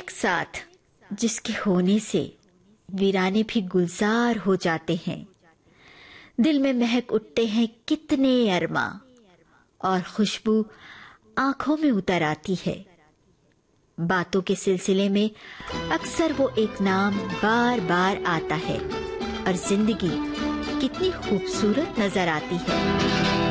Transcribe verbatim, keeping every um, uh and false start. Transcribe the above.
एक साथ जिसके होने से वीराने भी गुलजार हो जाते हैं। दिल में महक उठते हैं कितने अरमा और खुशबू आंखों में उतर आती है। बातों के सिलसिले में अक्सर वो एक नाम बार बार आता है और जिंदगी कितनी खूबसूरत नजर आती है।